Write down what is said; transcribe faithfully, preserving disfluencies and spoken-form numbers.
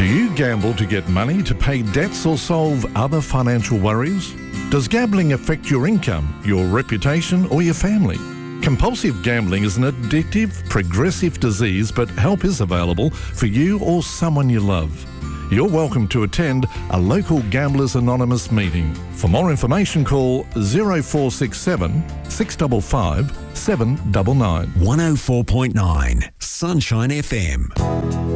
Do you gamble to get money to pay debts or solve other financial worries? Does gambling affect your income, your reputation or your family? Compulsive gambling is an addictive, progressive disease, but help is available for you or someone you love. You're welcome to attend a local Gamblers Anonymous meeting. For more information, call zero four six seven, six five five, seven nine nine. one oh four point nine Sunshine F M.